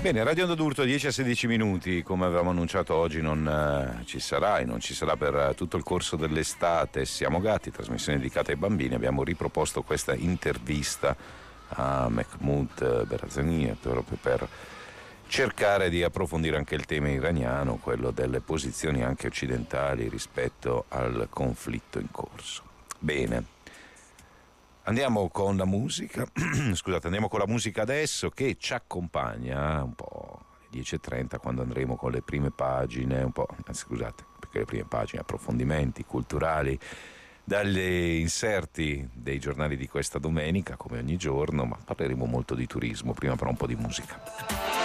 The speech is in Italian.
Bene, Radio Onda d'Urto 10 a 16 minuti, come avevamo annunciato oggi non ci sarà e non ci sarà per tutto il corso dell'estate. Siamo Gatti, trasmissione dedicata ai bambini. Abbiamo riproposto questa intervista a Mahmoud Barzani proprio per cercare di approfondire anche il tema iraniano, quello delle posizioni anche occidentali rispetto al conflitto in corso. Bene. Andiamo con la musica, scusate, andiamo con la musica adesso che ci accompagna un po' alle 10:30 quando andremo con le prime pagine, scusate, perché le prime pagine, approfondimenti culturali, dagli inserti dei giornali di questa domenica, come ogni giorno, ma parleremo molto di turismo, prima però un po' di musica.